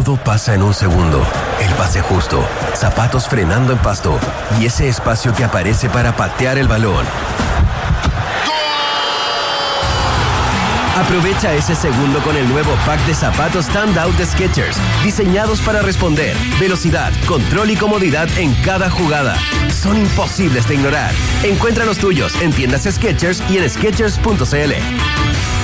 Todo pasa en un segundo. El pase justo, zapatos frenando en pasto y ese espacio que aparece para patear el balón. Aprovecha ese segundo con el nuevo pack de zapatos Standout de Skechers, diseñados para responder, velocidad, control y comodidad en cada jugada. Son imposibles de ignorar. Encuentra los tuyos en tiendas Skechers y en Skechers.cl.